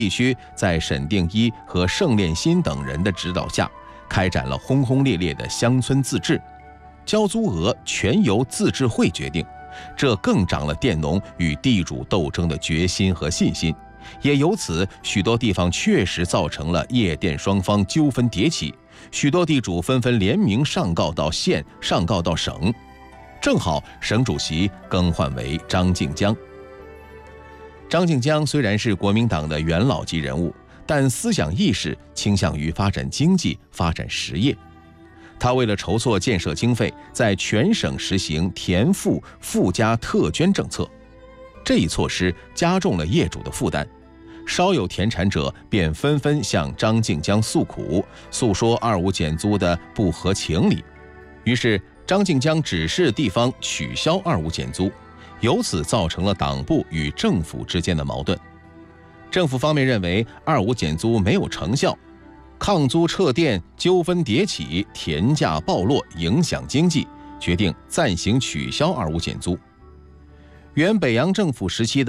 地区在沈定一和盛炼新等人的指导下，开展了轰轰烈烈的乡村自治，交租额全由自治会决定，这更长了佃农与地主斗争的决心和信心。也由此，许多地方确实造成了业佃双方纠纷迭起，许多地主纷纷联名上告到县，上告到省。正好省主席更换为张静江。张静江虽然是国民党的元老级人物，但思想意识倾向于发展经济、发展实业。他为了筹措建设经费，在全省实行田赋附加特捐政策。这一措施加重了业主的负担，稍有田产者便纷纷向张静江诉苦，诉说二五减租的不合情理。于是张静江指示地方取消二五减租，由此造成了党部与政府之间的矛盾。政府方面认为二五减租没有成效，抗租撤佃纠纷迭起，田价暴落，影响经济，决定暂行取消二五减租。原北洋政府时期的